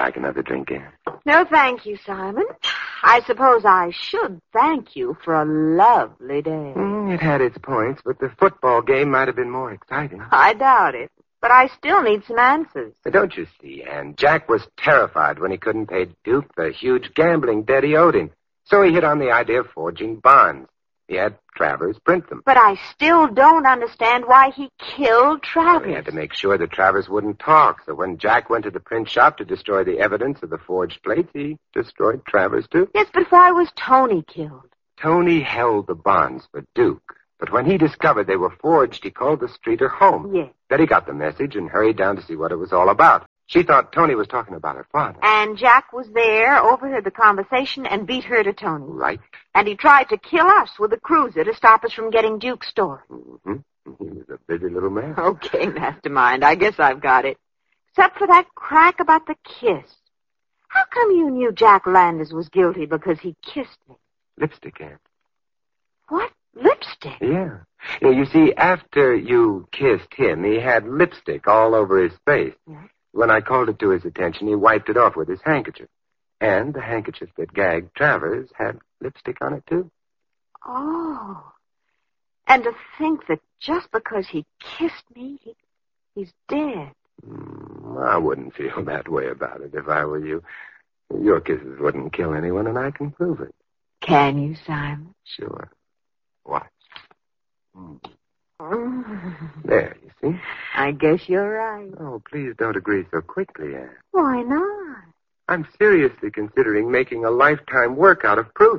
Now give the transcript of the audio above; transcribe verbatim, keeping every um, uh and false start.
like another drink, Anne? No, thank you, Simon. I suppose I should thank you for a lovely day. Mm, it had its points, but the football game might have been more exciting. I doubt it. But I still need some answers. But don't you see, Anne? Jack was terrified when he couldn't pay Duke the huge gambling debt he owed him. So he hit on the idea of forging bonds. He had Travers print them. But I still don't understand why he killed Travers. Well, he had to make sure that Travers wouldn't talk. So when Jack went to the print shop to destroy the evidence of the forged plates, he destroyed Travers, too. Yes, but why was Tony killed? Tony held the bonds for Duke. But when he discovered they were forged, he called the streeter home. Yes. Then he got the message and hurried down to see what it was all about. She thought Tony was talking about her father. And Jack was there, overheard the conversation, and beat her to Tony. Right. And he tried to kill us with a cruiser to stop us from getting Duke's story. Mm-hmm. He was a busy little man. Okay, mastermind. I guess I've got it. Except for that crack about the kiss. How come you knew Jack Landis was guilty because he kissed me? Lipstick, Aunt. What? Lipstick? Yeah. yeah. You see, after you kissed him, he had lipstick all over his face. Yeah. When I called it to his attention, he wiped it off with his handkerchief. And the handkerchief that gagged Travers had lipstick on it, too. Oh. And to think that just because he kissed me, he, he's dead. Mm, I wouldn't feel that way about it if I were you. Your kisses wouldn't kill anyone, and I can prove it. Can you, Simon? Sure. Watch. Mm. Mm. There, you see? I guess you're right. Oh, please don't agree so quickly, Anne. Why not? I'm seriously considering making a lifetime work out of proving